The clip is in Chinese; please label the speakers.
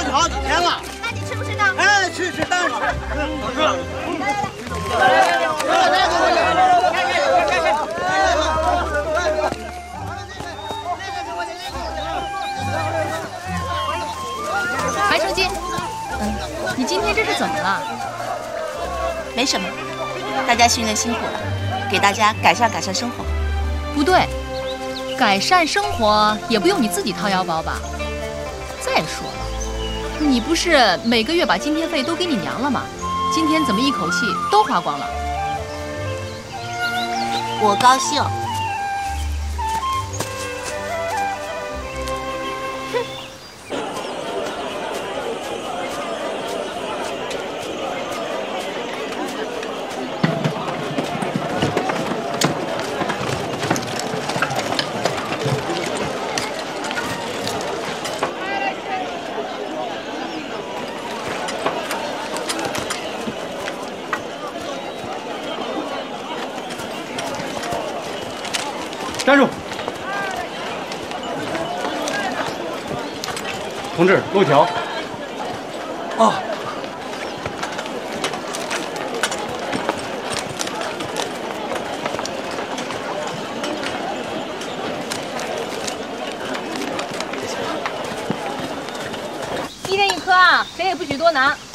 Speaker 1: 吃好几天了。
Speaker 2: 那你吃不吃呢？
Speaker 1: 哎，吃，当然吃。老师，
Speaker 3: 白成金，你今天这是怎么了？
Speaker 2: 没什么，大家训练辛苦了，给大家改善生活。
Speaker 3: 不对，改善生活也不用你自己掏腰包吧？再说了，你不是每个月把津贴费都给你娘了吗？今天怎么一口气都花光了？
Speaker 2: 我高兴。
Speaker 4: 站住！同志，路条。啊。
Speaker 3: 一人一颗啊，谁也不许多拿。